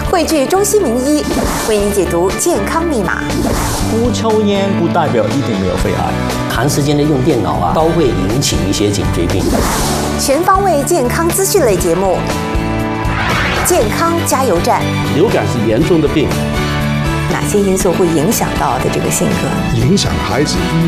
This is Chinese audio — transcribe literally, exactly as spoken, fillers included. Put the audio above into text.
汇聚中西名医，为您解读健康密码。 不抽烟不代表一定没有肺癌， 长时间的用电脑啊，都会引起一些颈椎病。 全方位健康资讯类节目，健康加油站。 流感是严重的病， 哪些因素会影响到的这个性格？ 影响孩子